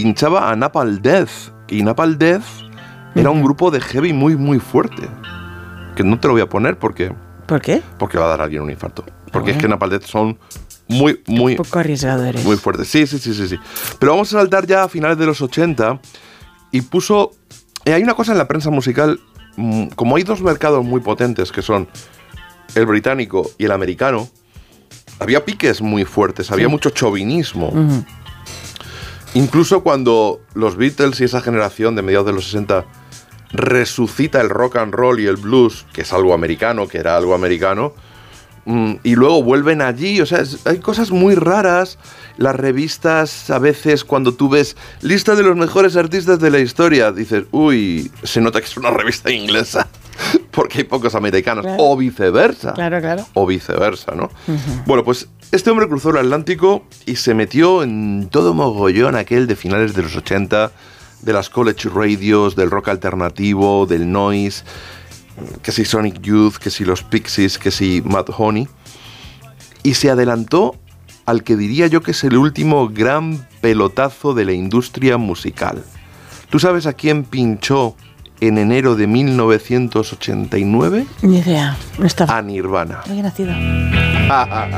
pinchaba a Napalm Death. Y Napalm Death era un grupo de heavy muy, muy fuerte. Que no te lo voy a poner porque... ¿Por qué? Porque va a dar a alguien un infarto. Porque es que Napalm Death son muy, muy... Un poco arriesgadores. Muy fuertes. Sí. Pero vamos a saltar ya a finales de los 80 y puso... hay una cosa en la prensa musical, como hay dos mercados muy potentes que son el británico y el americano, había piques muy fuertes, había mucho chauvinismo. Uh-huh. Incluso cuando los Beatles y esa generación de mediados de los 60 resucita el rock and roll y el blues, que es algo americano, que era algo americano, y luego vuelven allí, o sea, hay cosas muy raras. Las revistas, a veces, cuando tú ves lista de los mejores artistas de la historia, dices, uy, se nota que es una revista inglesa, porque hay pocos americanos, claro. O viceversa. Claro. O viceversa, ¿no? Uh-huh. Bueno, pues este hombre cruzó el Atlántico y se metió en todo mogollón aquel de finales de los 80, de las college radios, del rock alternativo, del noise, que si Sonic Youth, que si los Pixies, que si Mudhoney, y se adelantó al que diría yo que es el último gran pelotazo de la industria musical. ¿Tú sabes a quién pinchó en enero de 1989? Ni idea, no estaba. A Nirvana. No había nacido.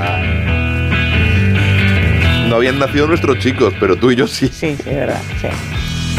No habían nacido nuestros chicos, pero tú y yo sí. Sí, verdad, sí.